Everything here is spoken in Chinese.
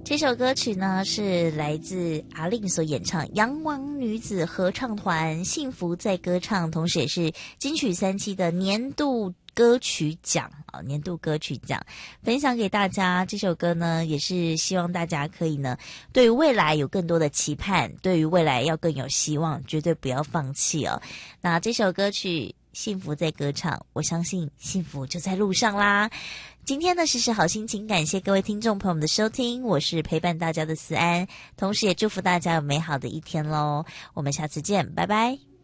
这首歌曲呢是来自阿令所演唱，阳王女子合唱团幸福在歌唱，同时也是金曲3期的年度歌曲奖啊，年度歌曲奖分享给大家。这首歌呢也是希望大家可以呢对于未来有更多的期盼，对于未来要更有希望，绝对不要放弃哦。那这首歌曲幸福在歌唱，我相信幸福就在路上啦。今天的时时好心情，感谢各位听众朋友们的收听，我是陪伴大家的思安，同时也祝福大家有美好的一天咯。我们下次见，拜拜。